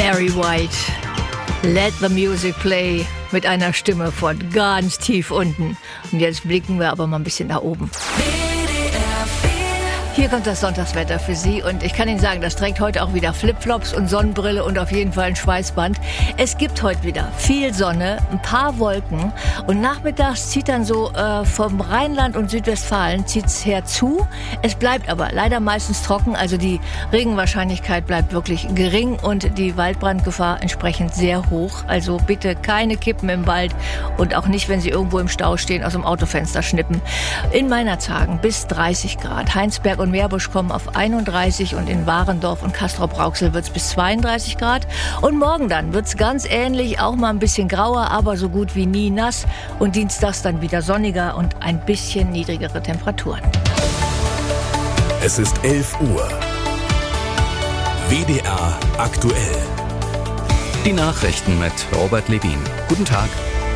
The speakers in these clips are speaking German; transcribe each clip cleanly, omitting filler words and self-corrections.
Barry White, Let the Music Play, mit einer Stimme von ganz tief unten. Und jetzt blicken wir aber mal ein bisschen nach oben. Hier kommt das Sonntagswetter für Sie und ich kann Ihnen sagen, das trägt heute auch wieder Flipflops und Sonnenbrille und auf jeden Fall ein Schweißband. Es gibt heute wieder viel Sonne, ein paar Wolken und nachmittags zieht dann so vom Rheinland und Südwestfalen zieht's herzu. Es bleibt aber leider meistens trocken, also die Regenwahrscheinlichkeit bleibt wirklich gering und die Waldbrandgefahr entsprechend sehr hoch. Also bitte keine Kippen im Wald und auch nicht, wenn Sie irgendwo im Stau stehen, aus dem Autofenster schnippen. In Meinerzhagen bis 30 Grad, Heinsberg und Meerbusch kommen auf 31 und in Warendorf und Castrop-Rauxel wird es bis 32 Grad. Und morgen dann wird es ganz ähnlich, auch mal ein bisschen grauer, aber so gut wie nie nass. Und dienstags dann wieder sonniger und ein bisschen niedrigere Temperaturen. Es ist 11 Uhr. WDR aktuell. Die Nachrichten mit Robert Levin. Guten Tag.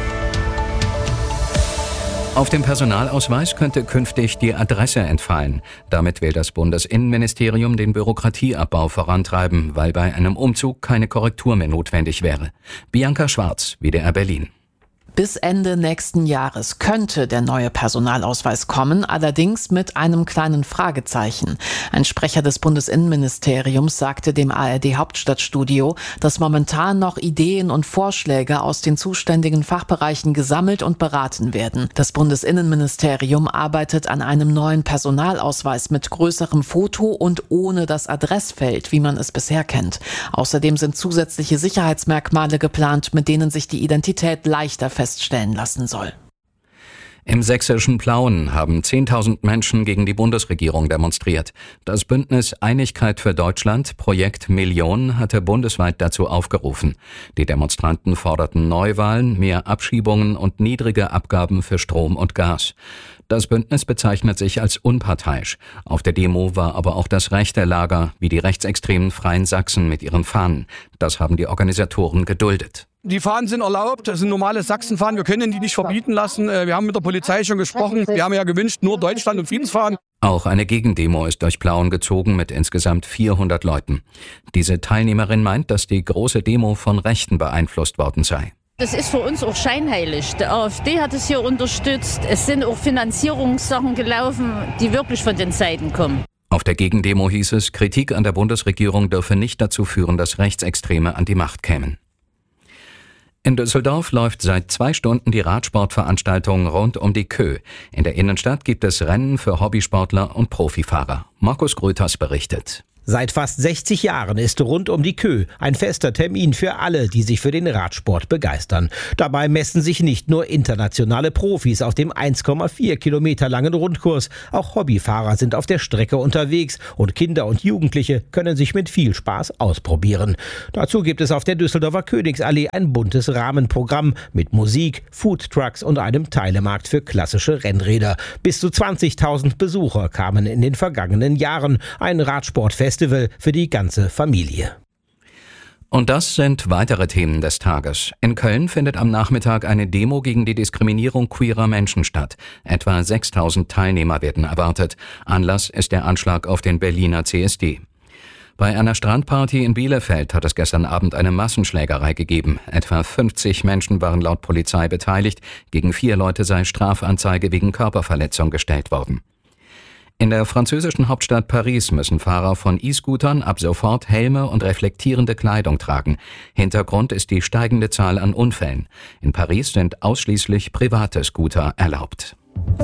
Auf dem Personalausweis könnte künftig die Adresse entfallen. Damit will das Bundesinnenministerium den Bürokratieabbau vorantreiben, weil bei einem Umzug keine Korrektur mehr notwendig wäre. Bianca Schwarz, WDR Berlin. Bis Ende nächsten Jahres könnte der neue Personalausweis kommen, allerdings mit einem kleinen Fragezeichen. Ein Sprecher des Bundesinnenministeriums sagte dem ARD-Hauptstadtstudio, dass momentan noch Ideen und Vorschläge aus den zuständigen Fachbereichen gesammelt und beraten werden. Das Bundesinnenministerium arbeitet an einem neuen Personalausweis mit größerem Foto und ohne das Adressfeld, wie man es bisher kennt. Außerdem sind zusätzliche Sicherheitsmerkmale geplant, mit denen sich die Identität leichter feststellen lassen soll. Im sächsischen Plauen haben 10.000 Menschen gegen die Bundesregierung demonstriert. Das Bündnis Einigkeit für Deutschland, Projekt Million, hatte bundesweit dazu aufgerufen. Die Demonstranten forderten Neuwahlen, mehr Abschiebungen und niedrige Abgaben für Strom und Gas. Das Bündnis bezeichnet sich als unparteiisch. Auf der Demo war aber auch das rechte Lager, wie die rechtsextremen Freien Sachsen mit ihren Fahnen. Das haben die Organisatoren geduldet. Die Fahnen sind erlaubt, das sind normale Sachsenfahnen, wir können die nicht verbieten lassen. Wir haben mit der Polizei schon gesprochen, wir haben ja gewünscht, nur Deutschland und Friedensfahnen. Auch eine Gegendemo ist durch Plauen gezogen mit insgesamt 400 Leuten. Diese Teilnehmerin meint, dass die große Demo von Rechten beeinflusst worden sei. Das ist für uns auch scheinheilig. Der AfD hat es hier unterstützt. Es sind auch Finanzierungssachen gelaufen, die wirklich von den Seiten kommen. Auf der Gegendemo hieß es, Kritik an der Bundesregierung dürfe nicht dazu führen, dass Rechtsextreme an die Macht kämen. In Düsseldorf läuft seit 2 Stunden die Radsportveranstaltung rund um die Kö. In der Innenstadt gibt es Rennen für Hobbysportler und Profifahrer. Markus Grüters berichtet. Seit fast 60 Jahren ist rund um die Kö ein fester Termin für alle, die sich für den Radsport begeistern. Dabei messen sich nicht nur internationale Profis auf dem 1,4 Kilometer langen Rundkurs. Auch Hobbyfahrer sind auf der Strecke unterwegs und Kinder und Jugendliche können sich mit viel Spaß ausprobieren. Dazu gibt es auf der Düsseldorfer Königsallee ein buntes Rahmenprogramm mit Musik, Foodtrucks und einem Teilemarkt für klassische Rennräder. Bis zu 20.000 Besucher kamen in den vergangenen Jahren. Ein Radsportfestival für die ganze Familie. Und das sind weitere Themen des Tages. In Köln findet am Nachmittag eine Demo gegen die Diskriminierung queerer Menschen statt. Etwa 6.000 Teilnehmer werden erwartet. Anlass ist der Anschlag auf den Berliner CSD. Bei einer Strandparty in Bielefeld hat es gestern Abend eine Massenschlägerei gegeben. Etwa 50 Menschen waren laut Polizei beteiligt. Gegen 4 Leute sei Strafanzeige wegen Körperverletzung gestellt worden. In der französischen Hauptstadt Paris müssen Fahrer von E-Scootern ab sofort Helme und reflektierende Kleidung tragen. Hintergrund ist die steigende Zahl an Unfällen. In Paris sind ausschließlich private Scooter erlaubt.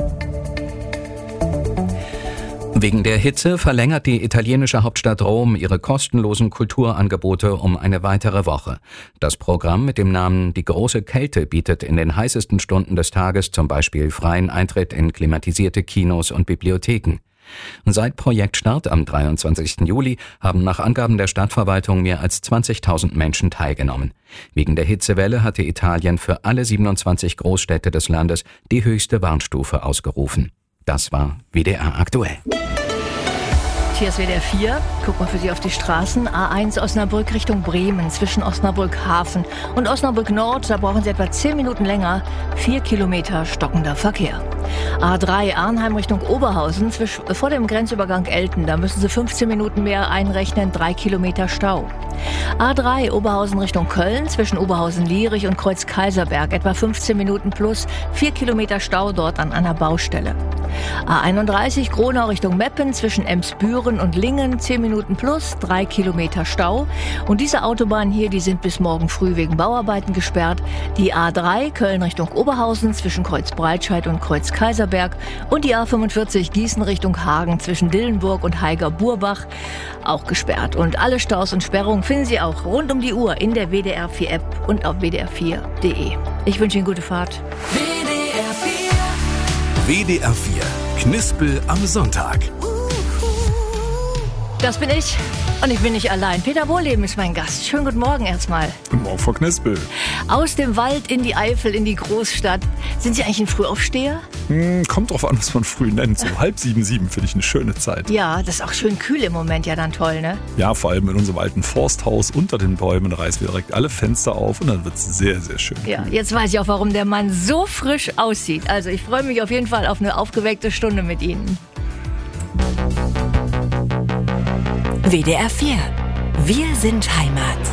Wegen der Hitze verlängert die italienische Hauptstadt Rom ihre kostenlosen Kulturangebote um eine weitere Woche. Das Programm mit dem Namen Die große Kälte bietet in den heißesten Stunden des Tages zum Beispiel freien Eintritt in klimatisierte Kinos und Bibliotheken. Seit Projektstart am 23. Juli haben nach Angaben der Stadtverwaltung mehr als 20.000 Menschen teilgenommen. Wegen der Hitzewelle hatte Italien für alle 27 Großstädte des Landes die höchste Warnstufe ausgerufen. Das war WDR aktuell. hier ist WDR 4. Guck mal für Sie auf die Straßen. A1 Osnabrück Richtung Bremen, zwischen Osnabrück Hafen und Osnabrück Nord. Da brauchen Sie etwa 10 Minuten länger. 4 Kilometer stockender Verkehr. A3 Arnheim Richtung Oberhausen, vor dem Grenzübergang Elten. Da müssen Sie 15 Minuten mehr einrechnen, 3 Kilometer Stau. A3 Oberhausen Richtung Köln, zwischen Oberhausen-Lierich und Kreuz-Kaiserberg. Etwa 15 Minuten plus, 4 Kilometer Stau dort an einer Baustelle. A31 Gronau Richtung Meppen, zwischen Emsbüren und Lingen, 10 Minuten plus, 3 Kilometer Stau. Und diese Autobahnen hier, die sind bis morgen früh wegen Bauarbeiten gesperrt. Die A3 Köln Richtung Oberhausen, zwischen Kreuz-Breitscheid und Kreuz-Kaiserberg. Und die A45 Gießen Richtung Hagen, zwischen Dillenburg und Haiger-Burbach, auch gesperrt. Und alle Staus und Sperrungen finden Sie auch rund um die Uhr in der WDR 4 App und auf wdr4.de. Ich wünsche Ihnen gute Fahrt. WDR 4. Knispel am Sonntag. Das bin ich. Und ich bin nicht allein. Peter Wohleben ist mein Gast. Schönen guten Morgen erstmal. Guten Morgen, Frau Knispel. Aus dem Wald in die Eifel, in die Großstadt. Sind Sie eigentlich ein Frühaufsteher? Kommt drauf an, was man früh nennt. So 6:30, 7 finde ich eine schöne Zeit. Ja, das ist auch schön kühl im Moment. Ja, dann toll, ne? Ja, vor allem in unserem alten Forsthaus unter den Bäumen reißen wir direkt alle Fenster auf und dann wird es sehr, sehr schön. Ja, jetzt weiß ich auch, warum der Mann so frisch aussieht. Also ich freue mich auf jeden Fall auf eine aufgeweckte Stunde mit Ihnen. WDR 4. Wir sind Heimat.